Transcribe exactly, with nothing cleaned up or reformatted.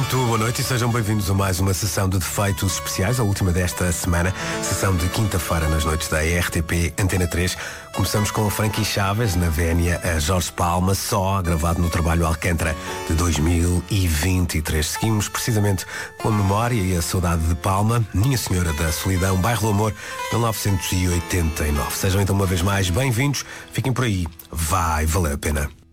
Muito boa noite e sejam bem-vindos a mais uma sessão de defeitos especiais, a última desta semana, sessão de quinta-feira nas noites da R T P Antena três. Começamos com Frankie Chaves, na vénia a Jorge Palma, só gravado no trabalho Alcântara de dois mil e vinte e três. Seguimos precisamente com a memória e a saudade de Palma, Minha Senhora da Solidão, Bairro do Amor, mil novecentos e oitenta e nove. Sejam então uma vez mais bem-vindos, fiquem por aí, vai valer a pena.